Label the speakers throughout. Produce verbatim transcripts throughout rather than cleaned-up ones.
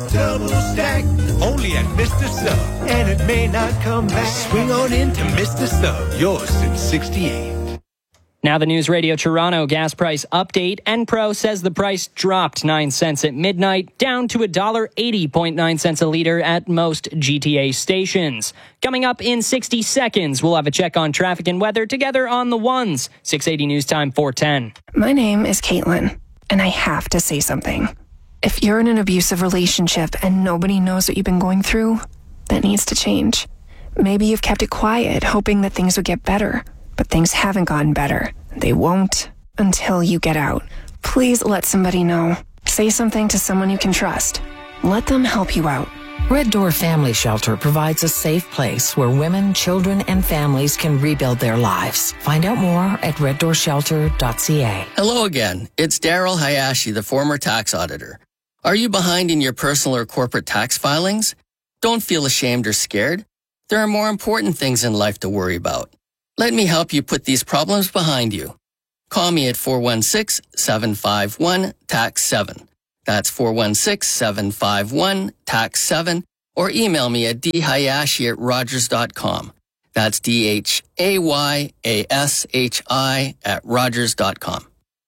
Speaker 1: Double stack, only at Mister Sub, and it may not come back. Swing on into Mister Sub, yours since sixty-eight.
Speaker 2: Now the News Radio Toronto gas price update. Enpro says the price dropped nine cents at midnight, down to one dollar eighty point nine cents a litre at most G T A stations. Coming up in sixty seconds, we'll have a check on traffic and weather together on the ones. six eighty News Time, four ten.
Speaker 3: My name is Caitlin, and I have to say something. If you're in an abusive relationship and nobody knows what you've been going through, that needs to change. Maybe you've kept it quiet, hoping that things would get better. But things haven't gotten better. They won't until you get out. Please let somebody know. Say something to someone you can trust. Let them help you out.
Speaker 4: Red Door Family Shelter provides a safe place where women, children, and families can rebuild their lives. Find out more at red door shelter dot c a.
Speaker 5: Hello again. It's Daryl Hayashi, the former tax auditor. Are you behind in your personal or corporate tax filings? Don't feel ashamed or scared. There are more important things in life to worry about. Let me help you put these problems behind you. Call me at four one six, seven five one, T A X seven. That's four one six, seven five one, T A X seven. Or email me at d hayashi at rogers dot com. That's D H A Y A S H I at rogers dot com.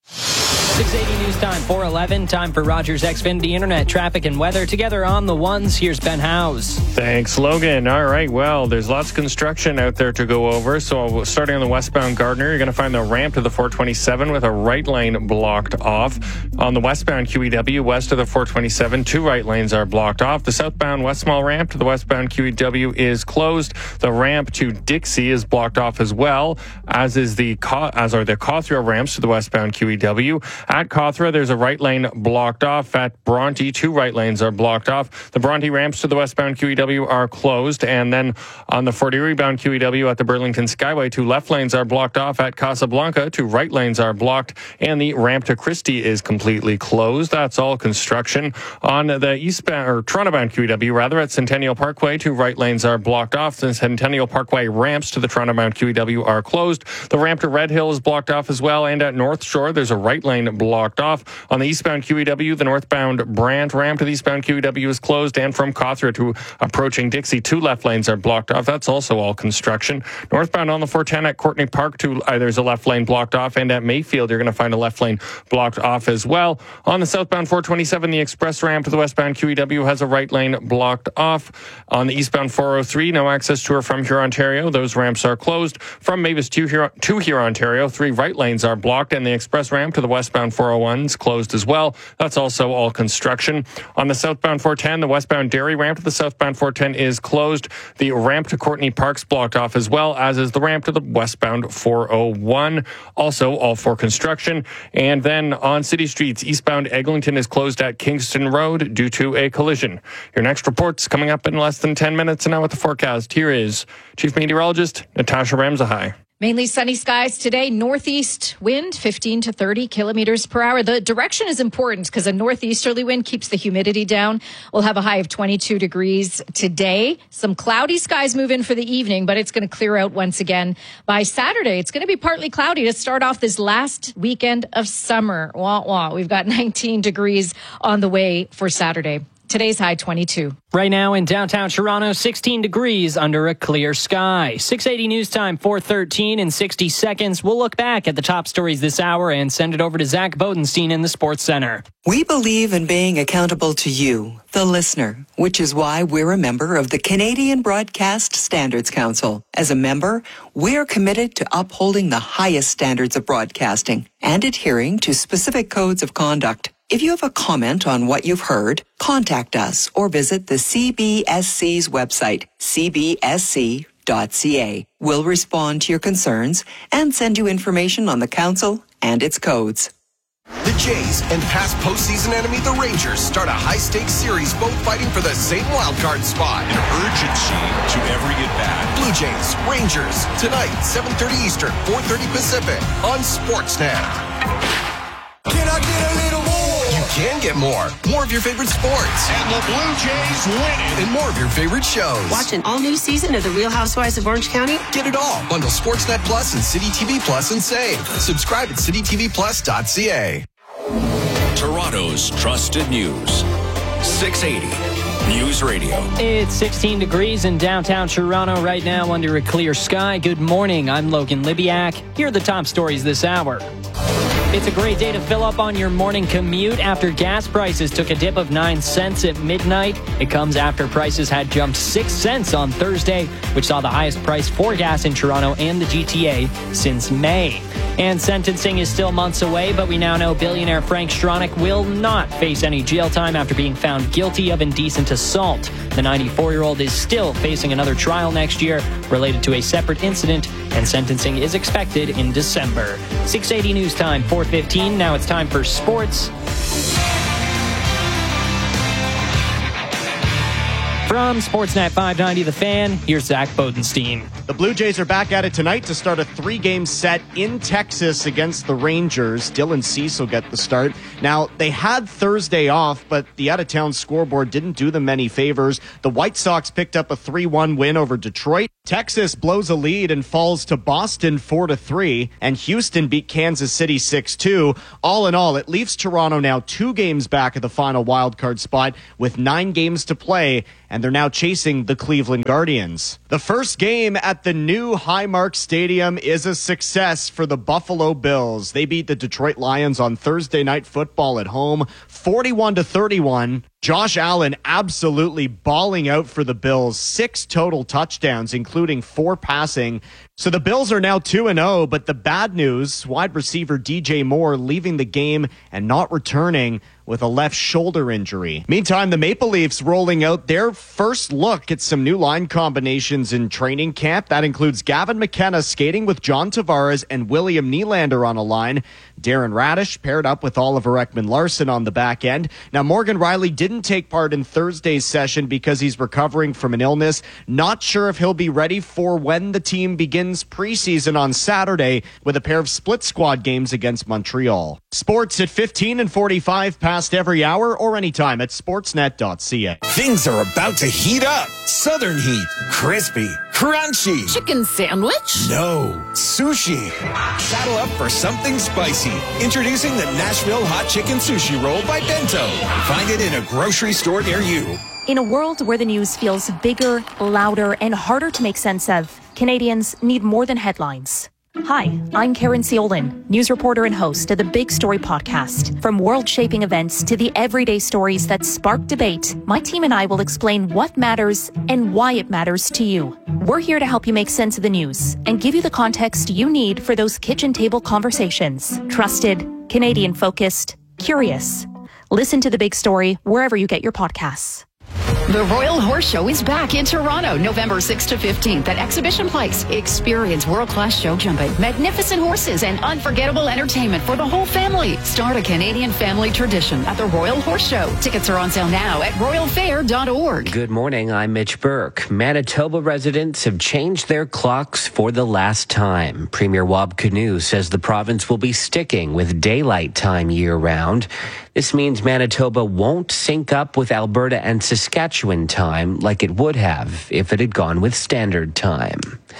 Speaker 2: six eighty News Time, four eleven. Time for Rogers Xfinity Internet traffic and weather together on the ones. Here's Ben Howes.
Speaker 6: Thanks, Logan. All right, well, there's lots of construction out there to go over. So starting on the westbound Gardiner, you're going to find the ramp to the four twenty-seven with a right lane blocked off. On the westbound Q E W, west of the four twenty-seven, two right lanes are blocked off. The southbound West Mall ramp to the westbound Q E W is closed. The ramp to Dixie is blocked off as well, as is the as are the Cawthra ramps to the westbound Q E W. At Cawthra, there's a right lane blocked off. At Bronte, two right lanes are blocked off. The Bronte ramps to the westbound Q E W are closed. And then on the Fort Erie bound Q E W at the Burlington Skyway, two left lanes are blocked off. At Casablanca, two right lanes are blocked. And the ramp to Christie is completely closed. That's all construction. On the eastbound, or Toronto bound Q E W, rather, at Centennial Parkway, two right lanes are blocked off. The Centennial Parkway ramps to the Toronto bound Q E W are closed. The ramp to Red Hill is blocked off as well. And at North Shore, there's a right lane blocked off. On the eastbound Q E W, the northbound Brant ramp to the eastbound Q E W is closed, and from Cawthra to approaching Dixie, two left lanes are blocked off. That's also all construction. Northbound on the four ten at Courtney Park, two, uh, there's a left lane blocked off, and at Mayfield, you're going to find a left lane blocked off as well. On the southbound four twenty-seven, the express ramp to the westbound Q E W has a right lane blocked off. On the eastbound four oh three, no access to or from Huron, Ontario. Those ramps are closed. From Mavis to Huron, to Huron, Ontario, three right lanes are blocked, and the express ramp to the westbound four oh one is closed as well. That's also all construction. On the southbound four ten, the westbound Derry ramp to the southbound four ten is closed. The ramp to Courtney Park's blocked off as well, as is the ramp to the westbound four oh one. Also all for construction. And then on city streets, eastbound Eglinton is closed at Kingston Road due to a collision. Your next report's coming up in less than ten minutes. And now with the forecast, here is Chief Meteorologist Natasha Ramzahai.
Speaker 7: Mainly sunny skies today, northeast wind fifteen to thirty kilometers per hour. The direction is important because a northeasterly wind keeps the humidity down. We'll have a high of twenty-two degrees today. Some cloudy skies move in for the evening, but it's going to clear out once again by Saturday. It's going to be partly cloudy to start off this last weekend of summer. Wah, wah. We've got nineteen degrees on the way for Saturday. Today's high twenty-two.
Speaker 2: Right now in downtown Toronto, sixteen degrees under a clear sky. six eighty News Time, four thirteen. In sixty seconds, we'll look back at the top stories this hour and send it over to Zach Bodenstein in the Sports Center.
Speaker 8: We believe in being accountable to you, the listener, which is why we're a member of the Canadian Broadcast Standards Council. As a member, we're committed to upholding the highest standards of broadcasting and adhering to specific codes of conduct. If you have a comment on what you've heard, contact us or visit the C B S C's website, c b s c dot c a. We'll respond to your concerns and send you information on the council and its codes.
Speaker 9: The Jays and past postseason enemy, the Rangers, start a high-stakes series, both fighting for the same wildcard spot.
Speaker 10: An urgency to every at-bat.
Speaker 9: Blue Jays, Rangers, tonight, seven thirty Eastern, four thirty Pacific, on Sportsnet.
Speaker 1: Can I get a little more?
Speaker 9: You can get more. More of your favorite sports.
Speaker 10: And the Blue Jays win it.
Speaker 9: And more of your favorite shows.
Speaker 11: Watch an all-new season of The Real Housewives of Orange County.
Speaker 9: Get it all. Bundle Sportsnet Plus and City T V Plus and save. Subscribe at city t v plus dot c a.
Speaker 10: Toronto's trusted news.
Speaker 9: six eighty News Radio.
Speaker 2: It's sixteen degrees in downtown Toronto right now under a clear sky. Good morning. I'm Logan Libiak. Here are the top stories this hour. It's a great day to fill up on your morning commute after gas prices took a dip of nine cents at midnight. It comes after prices had jumped six cents on Thursday, which saw the highest price for gas in Toronto and the G T A since May. And sentencing is still months away, but we now know billionaire Frank Stronach will not face any jail time after being found guilty of indecent assault. The ninety-four-year-old is still facing another trial next year related to a separate incident, and sentencing is expected in December. six eighty News Time, four fifteen. Now it's time for sports. From Sportsnet five ninety The Fan, here's Zach Bodenstein.
Speaker 12: The Blue Jays are back at it tonight to start a three-game set in Texas against the Rangers. Dylan Cease will get the start. Now, they had Thursday off, but the out-of-town scoreboard didn't do them any favors. The White Sox picked up a three one win over Detroit. Texas blows a lead and falls to Boston four to three, and Houston beat Kansas City six two. All in all, it leaves Toronto now two games back of the final wildcard spot with nine games to play, and they're now chasing the Cleveland Guardians. The first game at the new Highmark Stadium is a success for the Buffalo Bills. They beat the Detroit Lions on Thursday Night Football at home, forty-one to thirty-one. Josh Allen absolutely balling out for the Bills. Six total touchdowns, including four passing. So the Bills are now two and oh, but the bad news, wide receiver D J Moore leaving the game and not returning with a left shoulder injury. Meantime, the Maple Leafs rolling out their first look at some new line combinations in training camp. That includes Gavin McKenna skating with John Tavares and William Nylander on a line. Darren Radish paired up with Oliver Ekman-Larsson on the back end. Now, Morgan Rielly didn't take part in Thursday's session because he's recovering from an illness. Not sure if he'll be ready for when the team begins preseason on Saturday with a pair of split squad games against Montreal. Sports at fifteen and forty-five past every hour or anytime at sportsnet dot c a.
Speaker 1: Things are about to heat up. Southern heat. Crispy. Crunchy.
Speaker 13: Chicken sandwich?
Speaker 1: No. Sushi. Saddle up for something spicy. Introducing the Nashville Hot Chicken Sushi Roll by Bento. Find it in a grocery store near you.
Speaker 14: In a world where the news feels bigger, louder, and harder to make sense of, Canadians need more than headlines. Hi, I'm Karen Ciolin, news reporter and host of the Big Story podcast. From world-shaping events to the everyday stories that spark debate, my team and I will explain what matters and why it matters to you. We're here to help you make sense of the news and give you the context you need for those kitchen table conversations. Trusted, Canadian-focused, curious. Listen to The Big Story wherever you get your podcasts.
Speaker 13: The Royal Horse Show is back in Toronto, November sixth to fifteenth at Exhibition Place. Experience world-class show jumping, magnificent horses, and unforgettable entertainment for the whole family. Start a Canadian family tradition at the Royal Horse Show. Tickets are on sale now at royal fair dot org.
Speaker 15: Good morning, I'm Mitch Burke. Manitoba residents have changed their clocks for the last time. Premier Wab Kinew says the province will be sticking with daylight time year-round. This means Manitoba won't sync up with Alberta and Saskatchewan time like it would have if it had gone with standard time.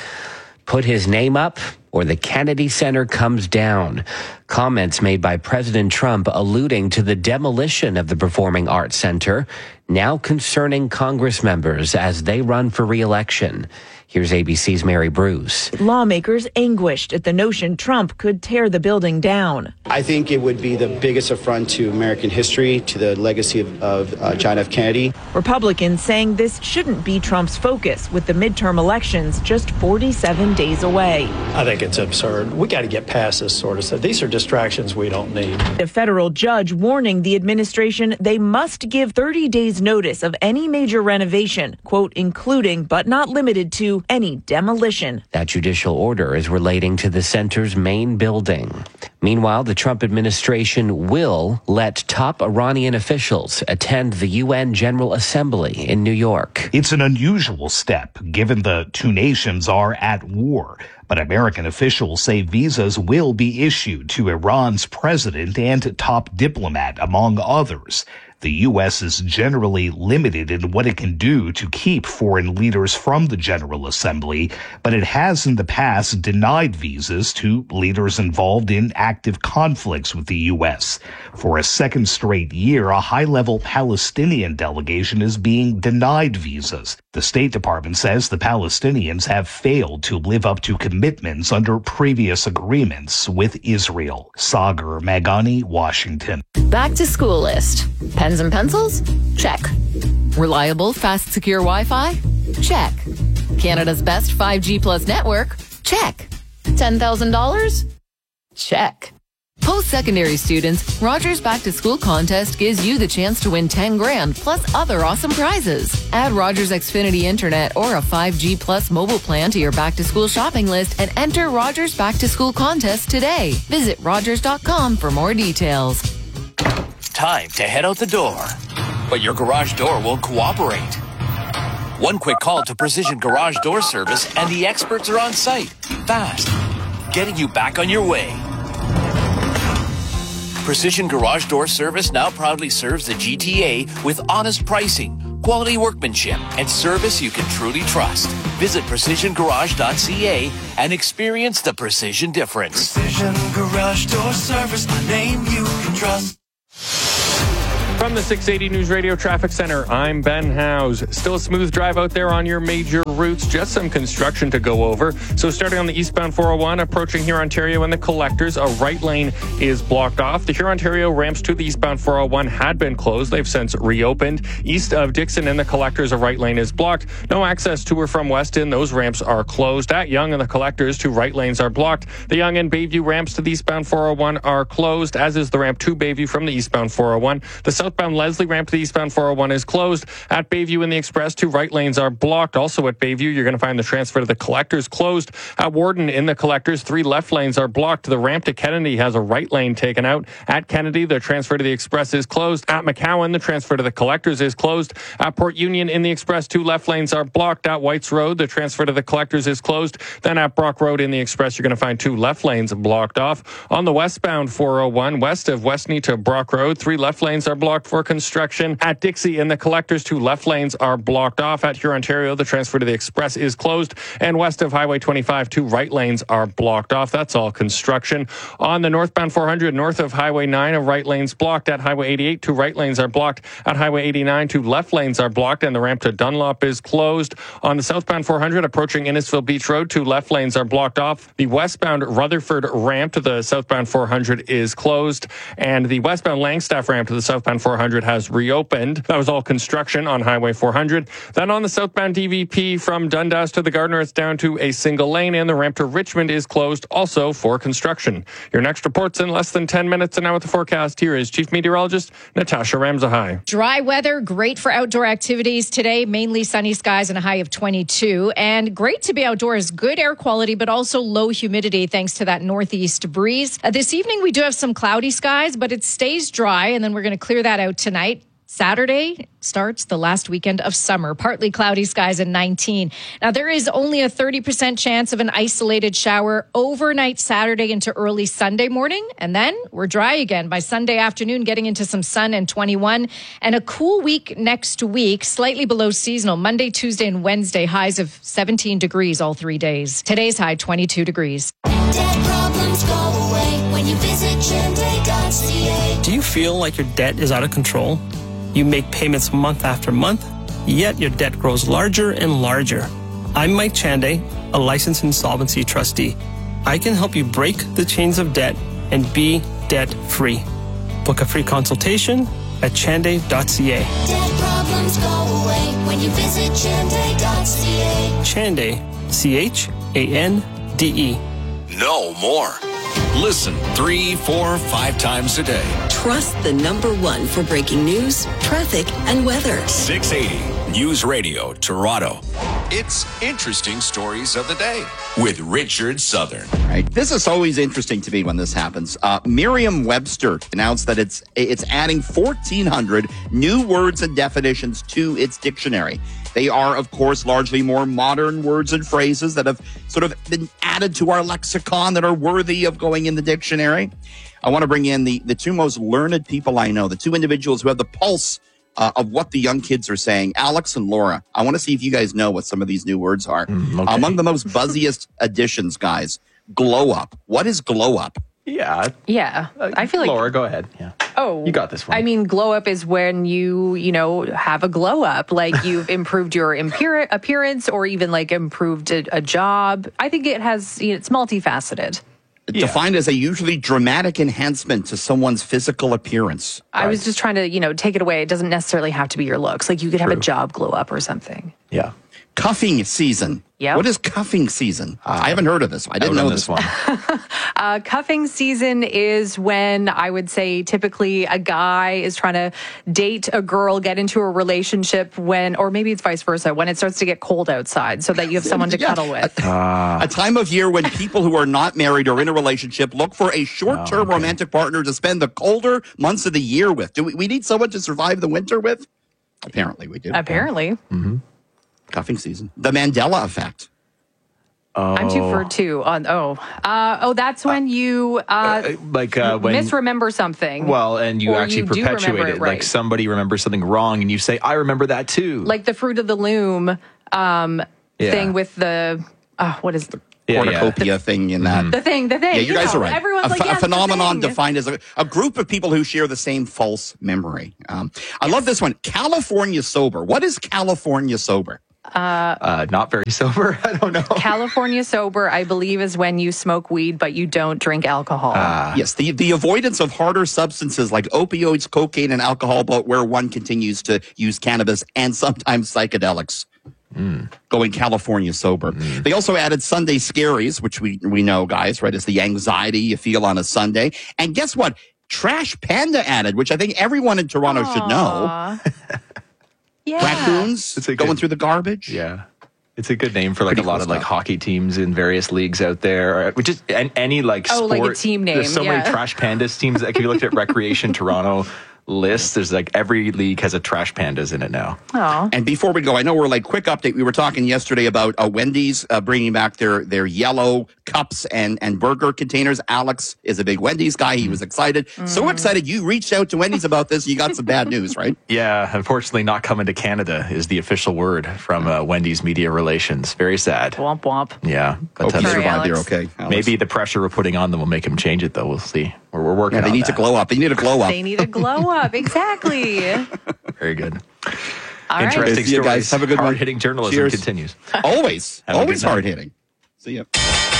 Speaker 15: Put his name up or the Kennedy Center comes down. Comments made by President Trump alluding to the demolition of the Performing Arts Center, now concerning Congress members as they run for re-election. Here's A B C's Mary Bruce.
Speaker 16: Lawmakers anguished at the notion Trump could tear the building down.
Speaker 17: I think it would be the biggest affront to American history, to the legacy of, of uh, John F. Kennedy.
Speaker 16: Republicans saying this shouldn't be Trump's focus with the midterm elections just forty-seven days away.
Speaker 18: I think it's absurd. We got to get past this sort of stuff. These are distractions we don't need.
Speaker 16: A federal judge warning the administration they must give thirty days notice of any major renovation, quote, including but not limited to any demolition.
Speaker 15: That judicial order is relating to the center's main building. Meanwhile, the Trump administration will let top Iranian officials attend the U N General Assembly in New York.
Speaker 19: It's an unusual step, given the two nations are at war. But American officials say visas will be issued to Iran's president and top diplomat, among others. The U S is generally limited in what it can do to keep foreign leaders from the General Assembly, but it has in the past denied visas to leaders involved in active conflicts with the U S. For a second straight year, a high-level Palestinian delegation is being denied visas. The State Department says the Palestinians have failed to live up to commitments under previous agreements with Israel. Sagar Magani, Washington.
Speaker 20: Back to school list. Pens and pencils? Check. Reliable, fast, secure Wi-Fi? Check. Canada's best five G plus network? Check. ten thousand dollars? Check. Post-secondary students, Rogers Back to School contest gives you the chance to win ten grand plus other awesome prizes. Add Rogers Xfinity Internet or a five G plus mobile plan to your back to school shopping list and enter Rogers Back to School contest today. Visit rogers dot com for more details.
Speaker 21: Time to head out the door, but your garage door won't cooperate. One quick call to Precision Garage Door Service and the experts are on site, fast, getting you back on your way. Precision Garage Door Service now proudly serves the G T A with honest pricing, quality workmanship, and service you can truly trust. Visit precision garage dot c a and experience the precision difference.
Speaker 22: Precision Garage Door Service, a name you can trust.
Speaker 6: From the six eighty News Radio Traffic Center, I'm Ben Howes. Still a smooth drive out there on your major routes, just some construction to go over. So starting on the eastbound four oh one, approaching Hurontario and the Collectors, a right lane is blocked off. The Hurontario ramps to the eastbound four oh one had been closed. They've since reopened. East of Dixon and the Collectors, a right lane is blocked. No access to or from Weston. Those ramps are closed. At Yonge and the Collectors, two right lanes are blocked. The Yonge and Bayview ramps to the eastbound four oh one are closed, as is the ramp to Bayview from the eastbound four oh one. The southbound Leslie ramp to the eastbound four oh one is closed. At Bayview and the Express, two right lanes are blocked. Also at Bayview, you're going to find the transfer to the Collectors closed. At Warden in the Collectors, three left lanes are blocked. The ramp to Kennedy has a right lane taken out. At Kennedy, the transfer to the Express is closed. At McCowan, the transfer to the Collectors is closed. At Port Union in the Express, two left lanes are blocked. At Whites Road, the transfer to the Collectors is closed. Then at Brock Road in the Express, you're going to find two left lanes blocked off. On the westbound four oh one, west of Westney to Brock Road, three left lanes are blocked for construction. At Dixie in the Collectors, two left lanes are blocked off. At Hurontario, the transfer to the Express is closed. And west of Highway twenty-five, two right lanes are blocked off. That's all construction. On the northbound four hundred, north of Highway nine, a right lane's blocked. At Highway eighty-eight, two right lanes are blocked. At Highway eighty-nine, two left lanes are blocked, and the ramp to Dunlop is closed. On the southbound four hundred, approaching Innisfil Beach Road, two left lanes are blocked off. The westbound Rutherford ramp to the southbound four hundred is closed, and the westbound Langstaff ramp to the southbound four hundred has reopened. That was all construction on Highway four hundred. Then on the southbound D V P from Dundas to the Gardner, it's down to a single lane, and the ramp to Richmond is closed also for construction. Your next report's in less than ten minutes, and now with the forecast, here is Chief Meteorologist Natasha Ramzahai.
Speaker 7: Dry weather, great for outdoor activities today, mainly sunny skies and a high of twenty-two, and great to be outdoors. Good air quality, but also low humidity thanks to that northeast breeze. Uh, this evening, we do have some cloudy skies, but it stays dry, and then we're going to clear that out tonight. Saturday starts the last weekend of summer. Partly cloudy skies and nineteen. Now, there is only a thirty percent chance of an isolated shower overnight Saturday into early Sunday morning. And then we're dry again by Sunday afternoon, getting into some sun and twenty-one. And a cool week next week, slightly below seasonal. Monday, Tuesday, and Wednesday, highs of seventeen degrees all three days. Today's high, twenty-two degrees.
Speaker 22: Debt problems go away when you visit Chande dot c a.
Speaker 23: Do you feel like your debt is out of control? You make payments month after month, yet your debt grows larger and larger. I'm Mike Chande, a licensed insolvency trustee. I can help you break the chains of debt and be debt-free. Book a free consultation at chande dot c a.
Speaker 22: Debt problems go away when you visit Chande dot c a.
Speaker 23: Chande, C H A N D E.
Speaker 10: No more. Listen three, four, five times a day.
Speaker 24: Trust the number one for breaking news, traffic, and weather.
Speaker 10: six eighty News Radio, Toronto. It's Interesting Stories of the Day with Richard Southern.
Speaker 3: Right. This is always interesting to me when this happens. Uh, Merriam-Webster announced that it's it's adding fourteen hundred new words and definitions to its dictionary. They are, of course, largely more modern words and phrases that have sort of been added to our lexicon that are worthy of going in the dictionary. I want to bring in the, the two most learned people I know, the two individuals who have the pulse Uh, of what the young kids are saying. Alex and Laura, I want to see if you guys know what some of these new words are. Mm, okay. Among the most buzziest additions, guys, glow up. What is glow up?
Speaker 4: Yeah.
Speaker 5: Yeah. I feel like...
Speaker 4: Laura, go ahead. Yeah.
Speaker 5: Oh.
Speaker 4: You got this one.
Speaker 5: I mean, glow up is when you, you know, have a glow up. Like you've improved your impar- appearance or even like improved a, a job. I think it has, you know, it's multifaceted.
Speaker 3: Yeah. Defined as a usually dramatic enhancement to someone's physical appearance.
Speaker 5: I
Speaker 3: right.
Speaker 5: was just trying to, you know, take it away. It doesn't necessarily have to be your looks. Like you could
Speaker 3: True.
Speaker 5: have a job glow up or something.
Speaker 4: Yeah.
Speaker 3: Cuffing season.
Speaker 5: Yeah.
Speaker 3: What is cuffing season? Uh, I haven't heard of this. I didn't know this one.
Speaker 5: uh, cuffing season is when I would say typically a guy is trying to date a girl, get into a relationship when, or maybe it's vice versa, when it starts to get cold outside so that you have someone to
Speaker 3: yeah.
Speaker 5: cuddle with.
Speaker 3: Uh, a time of year when people who are not married or in a relationship look for a short-term oh, okay. romantic partner to spend the colder months of the year with. Do we, we need someone to survive the winter with? Apparently we do.
Speaker 5: Apparently.
Speaker 3: Yeah. Mm-hmm. Cuffing season. The Mandela effect.
Speaker 4: Oh.
Speaker 5: I'm too for two on. Oh, uh, oh, that's when you uh,
Speaker 4: uh, like uh, when,
Speaker 5: misremember something.
Speaker 4: Well, and you actually
Speaker 5: you
Speaker 4: perpetuate it.
Speaker 5: it right.
Speaker 4: Like somebody remembers something wrong, and you say, "I remember that too."
Speaker 5: Like the fruit of the loom um,
Speaker 4: yeah.
Speaker 5: thing with the uh, what is the
Speaker 3: yeah, cornucopia
Speaker 5: yeah.
Speaker 3: thing in that.
Speaker 5: The thing, the thing.
Speaker 3: Yeah, you, you guys
Speaker 5: know,
Speaker 3: are right.
Speaker 5: Everyone's
Speaker 3: a,
Speaker 5: like, yes,
Speaker 3: a phenomenon
Speaker 5: the
Speaker 3: defined as a, a group of people who share the same false memory. Um, I love this one. California sober. What is California sober?
Speaker 5: Uh,
Speaker 4: uh, not very sober. I don't know.
Speaker 5: California sober, I believe, is when you smoke weed, but you don't drink alcohol.
Speaker 3: Uh, yes, the, the avoidance of harder substances like opioids, cocaine, and alcohol, but where one continues to use cannabis and sometimes psychedelics. Mm. Going California sober. Mm. They also added Sunday scaries, which we, we know, guys, right? It's the anxiety you feel on a Sunday. And guess what? Trash Panda added, which I think everyone in Toronto
Speaker 5: Aww.
Speaker 3: should know.
Speaker 5: Yeah.
Speaker 3: Raccoons
Speaker 4: it's a
Speaker 3: going
Speaker 4: good,
Speaker 3: through the garbage.
Speaker 4: Yeah. It's a good name for like
Speaker 3: Pretty
Speaker 4: a lot
Speaker 3: cool
Speaker 4: of like
Speaker 3: stuff.
Speaker 4: hockey teams in various leagues out there, which is and any like
Speaker 5: oh,
Speaker 4: sport.
Speaker 5: like a team name.
Speaker 4: There's so
Speaker 5: yeah.
Speaker 4: many Trash Pandas teams. Like if you looked at Recreation Toronto lists, there's like every league has a Trash Pandas in it now.
Speaker 5: Oh.
Speaker 3: And before we go, I know we're like quick update. We were talking yesterday about uh, Wendy's uh, bringing back their their yellow cups and and burger containers. Alex is a big Wendy's guy. He was excited, mm. so excited. You reached out to Wendy's about this. And you got some bad news, right?
Speaker 4: Yeah, unfortunately, not coming to Canada is the official word from uh, Wendy's media relations. Very sad.
Speaker 5: Womp womp.
Speaker 4: Yeah,
Speaker 3: but
Speaker 4: Hope
Speaker 3: you survived. You're okay. Alex.
Speaker 4: Maybe the pressure we're putting on them will make them change it, though. We'll see. We're, we're working.
Speaker 3: Yeah, they
Speaker 4: on
Speaker 3: need
Speaker 4: that.
Speaker 3: to glow up. They need a glow up.
Speaker 5: They need a glow up. Exactly.
Speaker 4: Very good.
Speaker 5: All right.
Speaker 4: Interesting
Speaker 3: See you guys.
Speaker 4: stories.
Speaker 3: Have a good one.
Speaker 4: Hard-hitting journalism
Speaker 3: Cheers.
Speaker 4: continues.
Speaker 3: Always.
Speaker 4: Have a
Speaker 3: Always
Speaker 4: good night.
Speaker 3: hard-hitting. See ya.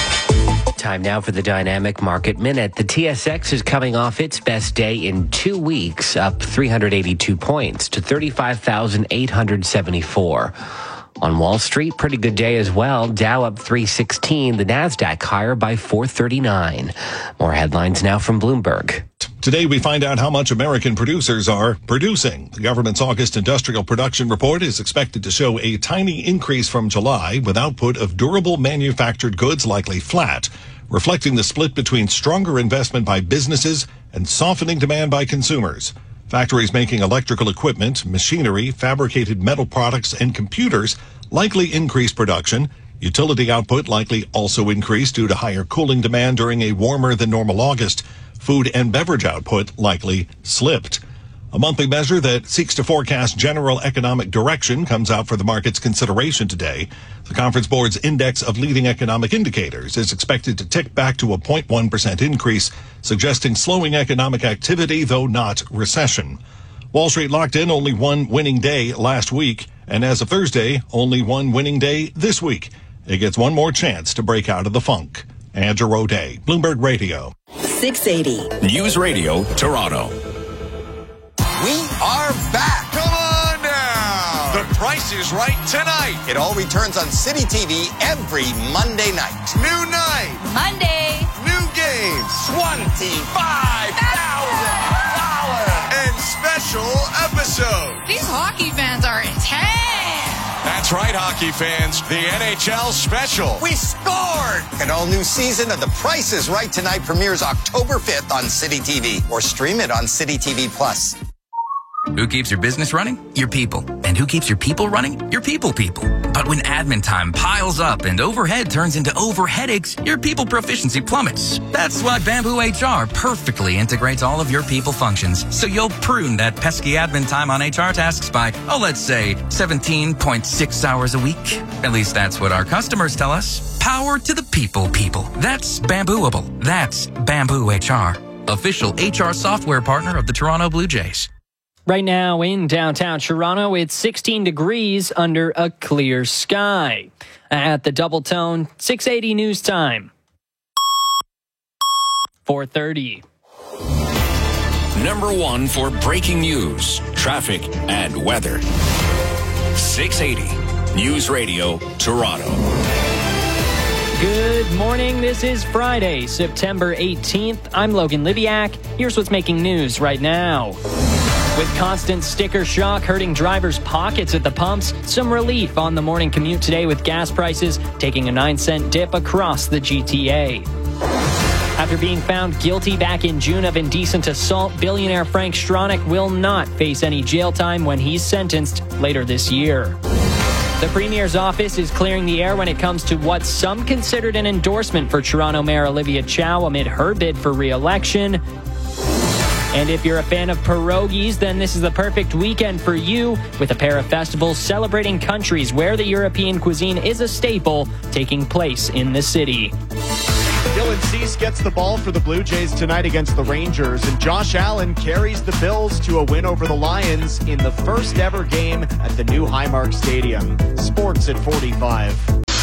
Speaker 15: Time now for the Dynamic Market Minute. The T S X is coming off its best day in two weeks, up three hundred eighty-two points to thirty-five thousand eight hundred seventy-four. On Wall Street, pretty good day as well. Dow up three sixteen, the NASDAQ higher by four thirty-nine. More headlines now from Bloomberg.
Speaker 8: Today, we find out how much American producers are producing. The government's August industrial production report is expected to show a tiny increase from July, with output of durable manufactured goods likely flat, reflecting the split between stronger investment by businesses and softening demand by consumers. Factories making electrical equipment, machinery, fabricated metal products, and computers likely increase production. Utility output likely also increase due to higher cooling demand during a warmer than normal August. Food and beverage output likely slipped. A monthly measure that seeks to forecast general economic direction comes out for the market's consideration today. The Conference Board's Index of Leading Economic Indicators is expected to tick back to a zero point one percent increase, suggesting slowing economic activity, though not recession. Wall Street locked in only one winning day last week, and as of Thursday, only one winning day this week. It gets one more chance to break out of the funk. Andrew O'Day, Bloomberg Radio.
Speaker 24: six eighty.
Speaker 10: News Radio, Toronto.
Speaker 9: We are back. Come on now. The Price is Right tonight. It all returns on City T V every Monday night. New night.
Speaker 22: Monday.
Speaker 9: New games. twenty-five thousand dollars. And special episodes.
Speaker 22: These hockey fans are intense.
Speaker 9: That's right, hockey fans. The N H L special. We scored! An all-new season of The Price is Right tonight premieres October fifth on City T V. Or stream it on City T V Plus.
Speaker 1: Who keeps your business running? Your people. And who keeps your people running? Your people people. But when admin time piles up and overhead turns into over headaches, your people proficiency plummets. That's why Bamboo H R perfectly integrates all of your people functions. So you'll prune that pesky admin time on H R tasks by, oh, let's say seventeen point six hours a week. At least that's what our customers tell us. Power to the people people. That's Bambooable. That's Bamboo H R. Official H R software partner of the Toronto Blue Jays.
Speaker 2: Right now in downtown Toronto, it's sixteen degrees under a clear sky. At the Double Tone, six eighty news time. four thirty.
Speaker 10: Number one for breaking news, traffic, and weather. six eighty News Radio, Toronto.
Speaker 2: Good morning. This is Friday, September eighteenth. I'm Logan Liviak. Here's what's making news right now. With constant sticker shock hurting drivers' pockets at the pumps, some relief on the morning commute today with gas prices taking a nine cent dip across the G T A. After being found guilty back in June of indecent assault, billionaire Frank Stronach will not face any jail time when he's sentenced later this year. The Premier's office is clearing the air when it comes to what some considered an endorsement for Toronto Mayor Olivia Chow amid her bid for re-election. And if you're a fan of pierogies, then this is the perfect weekend for you, with a pair of festivals celebrating countries where the European cuisine is a staple taking place in the city.
Speaker 11: Dylan Cease gets the ball for the Blue Jays tonight against the Rangers, and Josh Allen carries the Bills to a win over the Lions in the first ever game at the new Highmark Stadium. Sports at forty-five.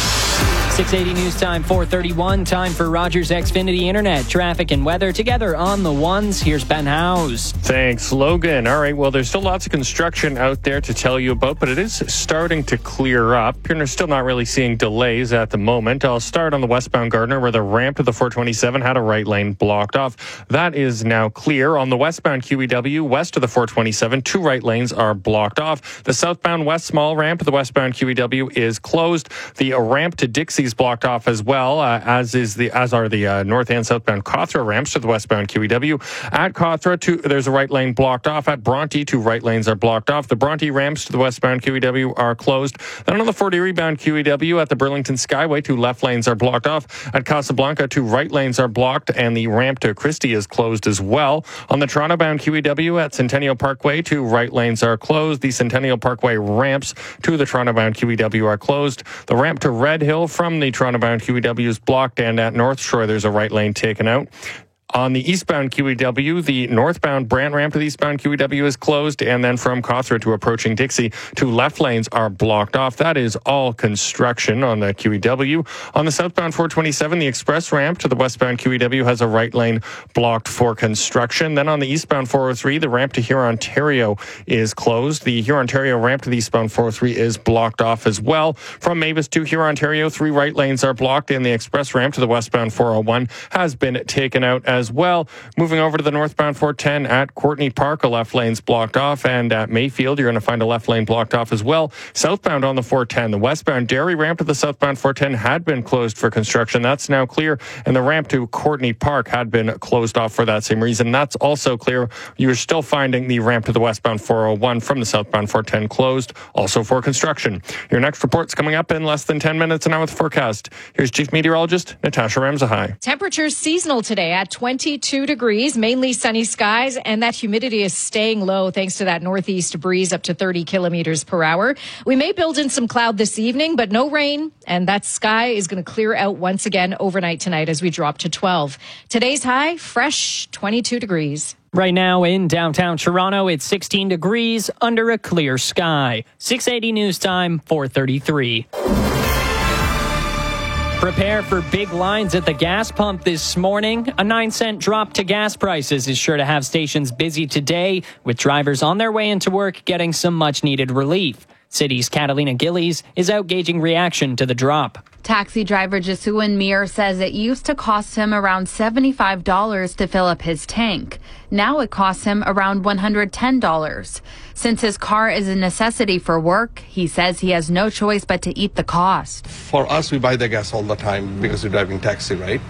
Speaker 2: six eighty news time, four thirty-one. Time for Rogers Xfinity Internet, traffic and weather together on the ones. Here's Ben Howes.
Speaker 6: Thanks, Logan. All right, well, there's still lots of construction out there to tell you about, but it is starting to clear up. You're still not really seeing delays at the moment. I'll start on the westbound Gardner, where the ramp to the four twenty-seven had a right lane blocked off. That is now clear. On the westbound Q E W, west of the four twenty-seven, two right lanes are blocked off. The southbound West Small ramp of the westbound Q E W is closed. The ramp to Dixie's blocked off as well, uh, as is the as are the uh, north and southbound Cawthra ramps to the westbound Q E W. At Cawthra, two, there's a right lane blocked off. At Bronte, two right lanes are blocked off. The Bronte ramps to the westbound Q E W are closed. Then on the forty rebound Q E W at the Burlington Skyway, two left lanes are blocked off. At Casablanca, two right lanes are blocked, and the ramp to Christie is closed as well. On the Toronto bound Q E W at Centennial Parkway, two right lanes are closed. The Centennial Parkway ramps to the Toronto bound Q E W are closed. The ramp to Red Hill from the Toronto bound Q E W is blocked, and at North Shore there's a right lane taken out. On the eastbound Q E W, the northbound Brant ramp to the eastbound Q E W is closed, and then from Cawthra to approaching Dixie, two left lanes are blocked off. That is all construction on the Q E W. On the southbound four twenty-seven, the express ramp to the westbound Q E W has a right lane blocked for construction. Then on the eastbound four oh three, the ramp to Hurontario is closed. The Hurontario ramp to the eastbound four oh three is blocked off as well. From Mavis to Hurontario, three right lanes are blocked, and the express ramp to the westbound four oh one has been taken out as as well. Moving over to the northbound four ten at Courtney Park, a left lane's blocked off, and at Mayfield, you're going to find a left lane blocked off as well. Southbound on the four ten, the westbound Derry ramp to the southbound four ten had been closed for construction. That's now clear, and the ramp to Courtney Park had been closed off for that same reason. That's also clear. You're still finding the ramp to the westbound four oh one from the southbound four ten closed, also for construction. Your next report's coming up in less than ten minutes, and now with the forecast. Here's Chief Meteorologist Natasha Ramzahai.
Speaker 7: Temperatures seasonal today at twenty-two degrees, mainly sunny skies, and that humidity is staying low thanks to that northeast breeze up to thirty kilometers per hour. We may build in some cloud this evening, but no rain, and that sky is going to clear out once again overnight tonight as we drop to twelve. Today's high, fresh twenty-two degrees.
Speaker 2: Right now in downtown Toronto, it's sixteen degrees under a clear sky. six eighty news time, four thirty-three. Prepare for big lines at the gas pump this morning. A nine cent drop to gas prices is sure to have stations busy today, with drivers on their way into work getting some much-needed relief. City's Catalina Gillies is out gauging reaction to the drop.
Speaker 12: Taxi driver Jesuin Mir says it used to cost him around seventy-five dollars to fill up his tank. Now it costs him around one hundred ten dollars. Since his car is a necessity for work, he says he has no choice but to eat the cost.
Speaker 13: For us, we buy the gas all the time because we're driving taxi, right?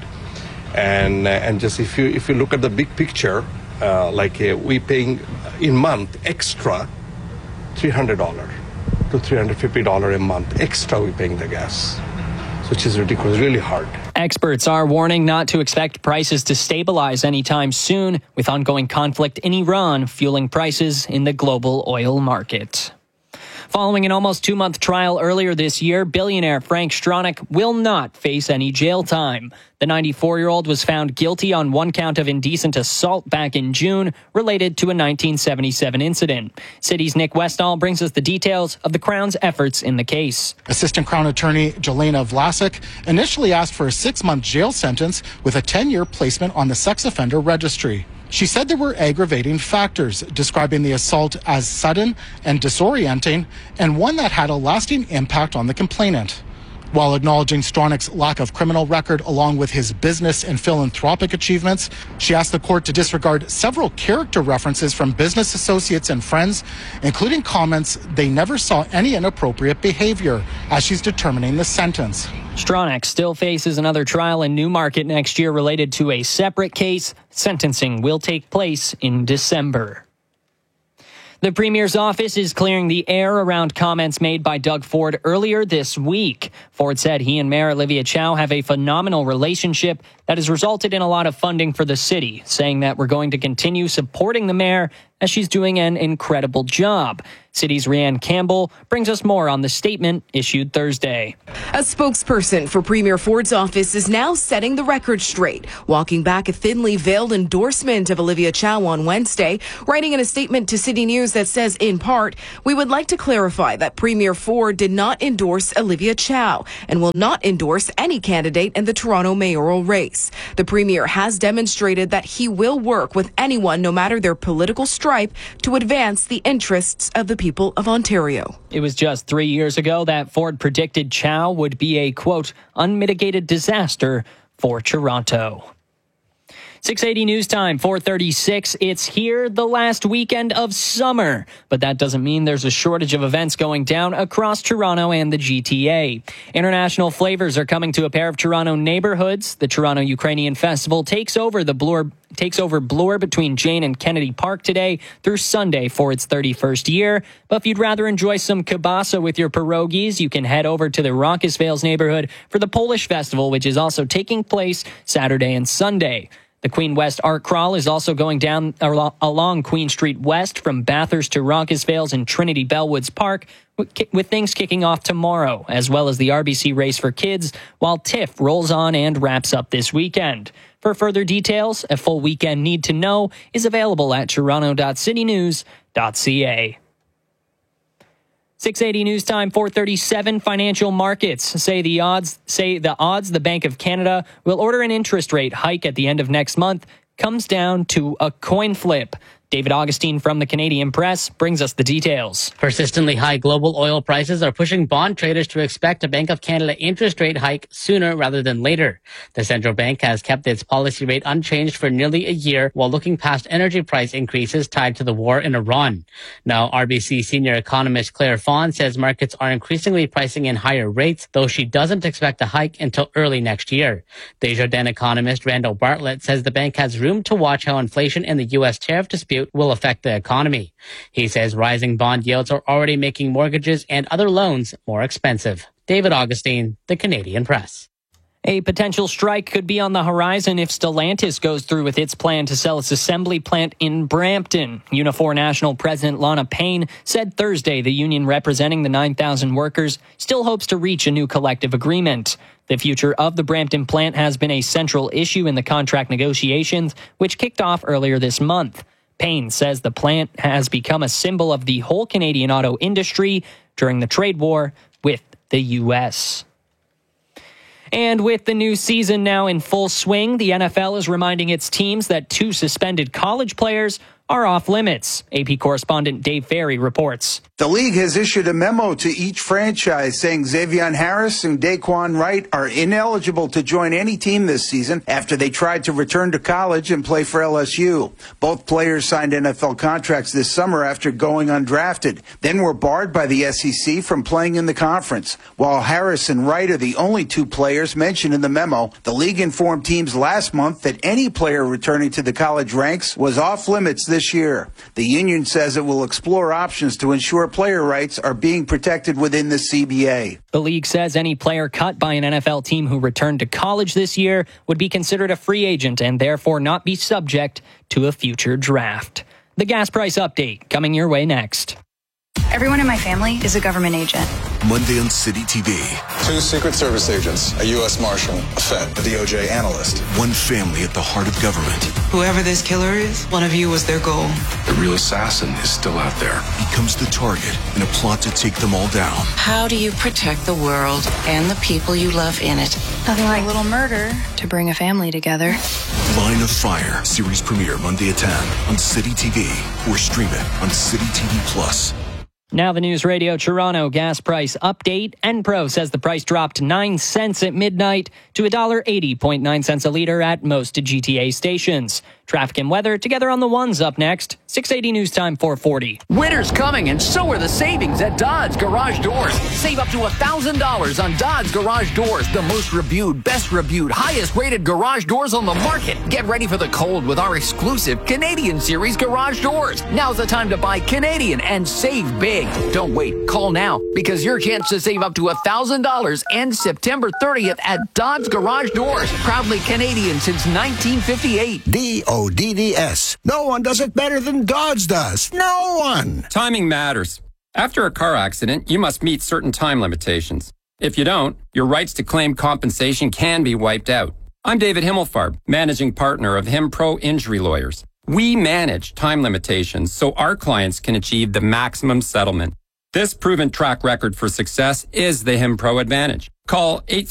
Speaker 13: And uh, and just if you if you look at the big picture, uh, like uh, we paying in month extra three hundred dollars to three hundred fifty dollars a month extra we paying the gas, which is ridiculous, really hard.
Speaker 2: Experts are warning not to expect prices to stabilize anytime soon, with ongoing conflict in Iran fueling prices in the global oil market. Following an almost two-month trial earlier this year, billionaire Frank Stronach will not face any jail time. The ninety-four-year-old was found guilty on one count of indecent assault back in June, related to a nineteen seventy-seven incident. City's Nick Westall brings us the details of the Crown's efforts in the case.
Speaker 14: Assistant Crown Attorney Jelena Vlasic initially asked for a six-month jail sentence with a ten-year placement on the sex offender registry. She said there were aggravating factors, describing the assault as sudden and disorienting, and one that had a lasting impact on the complainant. While acknowledging Stronach's lack of criminal record along with his business and philanthropic achievements, she asked the court to disregard several character references from business associates and friends, including comments they never saw any inappropriate behavior, as she's determining the sentence.
Speaker 2: Stronach still faces another trial in Newmarket next year related to a separate case. Sentencing will take place in December. The Premier's office is clearing the air around comments made by Doug Ford earlier this week. Ford said he and Mayor Olivia Chow have a phenomenal relationship that has resulted in a lot of funding for the city, saying that we're going to continue supporting the mayor as she's doing an incredible job. City's Rhianne Campbell brings us more on the statement issued Thursday.
Speaker 17: A spokesperson for Premier Ford's office is now setting the record straight, walking back a thinly veiled endorsement of Olivia Chow on Wednesday, writing in a statement to City News that says, in part, we would like to clarify that Premier Ford did not endorse Olivia Chow and will not endorse any candidate in the Toronto mayoral race. The Premier has demonstrated that he will work with anyone, no matter their political stripe, to advance the interests of the people of Ontario.
Speaker 2: It was just three years ago that Ford predicted Chow would be a, quote, unmitigated disaster for Toronto. six eighty News Time, four thirty-six. It's here, the last weekend of summer. But that doesn't mean there's a shortage of events going down across Toronto and the G T A. International flavors are coming to a pair of Toronto neighborhoods. The Toronto Ukrainian Festival takes over the Bloor takes over Bloor between Jane and Kennedy Park today through Sunday for its thirty-first year. But if you'd rather enjoy some kielbasa with your pierogies, you can head over to the Roncesvalles neighborhood for the Polish Festival, which is also taking place Saturday and Sunday. The Queen West Art Crawl is also going down along Queen Street West from Bathurst to Roncesvalles and Trinity Bellwoods Park, with things kicking off tomorrow, as well as the R B C Race for Kids, while TIFF rolls on and wraps up this weekend. For further details, a full weekend need to know is available at toronto dot city news dot c a. six eighty News Time, four thirty-seven. Financial markets say the odds say the odds the Bank of Canada will order an interest rate hike at the end of next month comes down to a coin flip. David Augustine from the Canadian Press brings us the details.
Speaker 25: Persistently high global oil prices are pushing bond traders to expect a Bank of Canada interest rate hike sooner rather than later. The central bank has kept its policy rate unchanged for nearly a year while looking past energy price increases tied to the war in Iran. Now, R B C senior economist Claire Fawn says markets are increasingly pricing in higher rates, though she doesn't expect a hike until early next year. Desjardins economist Randall Bartlett says the bank has room to watch how inflation and the U S tariff dispute will affect the economy. He says rising bond yields are already making mortgages and other loans more expensive. David Augustine, the Canadian Press.
Speaker 2: A potential strike could be on the horizon if Stellantis goes through with its plan to sell its assembly plant in Brampton. Unifor National President Lana Payne said Thursday the union representing the nine thousand workers still hopes to reach a new collective agreement. The future of the Brampton plant has been a central issue in the contract negotiations, which kicked off earlier this month. Payne says the plant has become a symbol of the whole Canadian auto industry during the trade war with the U S. And with the new season now in full swing, the N F L is reminding its teams that two suspended college players are off limits. A P correspondent Dave Ferry reports.
Speaker 16: The league has issued a memo to each franchise saying Xavier Harris and Daquan Wright are ineligible to join any team this season after they tried to return to college and play for L S U. Both players signed N F L contracts this summer after going undrafted, then were barred by the S E C from playing in the conference. While Harris and Wright are the only two players mentioned in the memo, the league informed teams last month that any player returning to the college ranks was off limits this year. The union says it will explore options to ensure player rights are being protected within the C B A.
Speaker 2: The league says any player cut by an N F L team who returned to college this year would be considered a free agent and therefore not be subject to a future draft. The gas price update coming your way next.
Speaker 18: Everyone in my family is a government agent.
Speaker 19: Monday on City T V.
Speaker 20: Two Secret Service agents, a U S Marshal, a Fed, a D O J analyst.
Speaker 19: One family at the heart of government.
Speaker 21: Whoever this killer is, one of you was their goal.
Speaker 19: The real assassin is still out there. Becomes the target in a plot to take them all down.
Speaker 24: How do you protect the world and the people you love in it?
Speaker 18: Nothing like a little murder to bring a family together.
Speaker 19: Line of Fire. Series premiere Monday at ten on City T V. Or stream it on City T V Plus.
Speaker 2: Now the News Radio Toronto gas price update. Enpro says the price dropped nine cents at midnight to one dollar eighty point nine cents a litre at most G T A stations. Traffic and weather together on the ones up next. six eighty News Time four forty.
Speaker 26: Winter's coming and so are the savings at Dodds Garage Doors. Save up to one thousand dollars on Dodds Garage Doors, the most reviewed, best reviewed, highest rated garage doors on the market. Get ready for the cold with our exclusive Canadian Series garage doors. Now's the time to buy Canadian and save big. Don't wait. Call now because your chance to save up to one thousand dollars ends September thirtieth at Dodds Garage Doors. Proudly Canadian since nineteen fifty-eight.
Speaker 27: D O D D S. No one does it better than Dodds does. No one.
Speaker 28: Timing matters. After a car accident, you must meet certain time limitations. If you don't, your rights to claim compensation can be wiped out. I'm David Himmelfarb, managing partner of HimPro Injury Lawyers. We manage time limitations so our clients can achieve the maximum settlement. This proven track record for success is the HimPro Advantage. Call eight